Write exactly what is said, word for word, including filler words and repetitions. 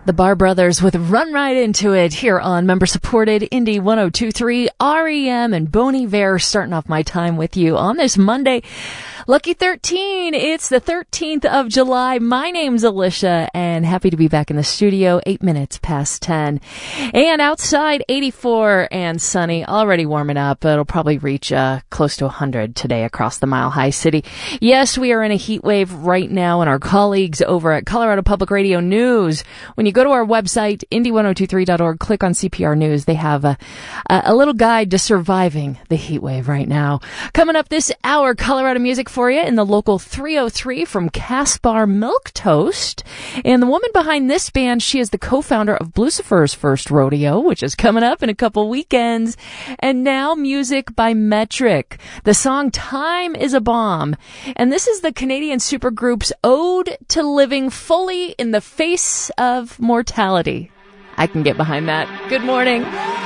The Bar Brothers with Run Right Into It here on member-supported Indie one oh two point three, R E M and Bon Iver, starting off my time with you on this Monday. Lucky thirteen, it's the thirteenth of July. My name's Alicia, and happy to be back in the studio, eight minutes past ten. And outside, eighty-four and sunny, already warming up. It'll probably reach uh, close to one hundred today across the Mile High City. Yes, we are in a heat wave right now, and our colleagues over at Colorado Public Radio News, when you go to our website, indie one oh two three dot org, click on C P R News, they have a, a little guide to surviving the heat wave right now. Coming up this hour, Colorado music for you in the local three oh three from Caspar Milk Toast. And the woman behind this band, she is the co-founder of Blucifer's First Rodeo, which is coming up in a couple weekends. And now music by Metric. The song Time is a Bomb. And this is the Canadian supergroup's ode to living fully in the face of mortality. I can get behind that. Good morning.